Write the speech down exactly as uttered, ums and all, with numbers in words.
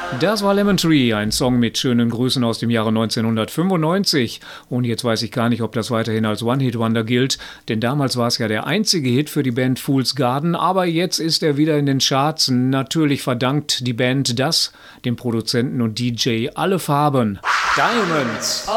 Das war Lemon Tree, ein Song mit schönen Grüßen aus dem Jahre neunzehnhundertfünfundneunzig. Und jetzt weiß ich gar nicht, ob das weiterhin als One-Hit-Wonder gilt, denn damals war es ja der einzige Hit für die Band Fool's Garden, aber jetzt ist er wieder in den Charts. Natürlich verdankt die Band das dem Produzenten und D J Alle Farben. Diamonds.